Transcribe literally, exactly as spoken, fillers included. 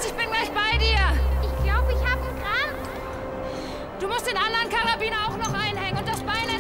was, ich bin gleich bei dir. Ich glaube, ich habe einen Krampf. Du musst den anderen Karabiner auch noch einhängen und das Bein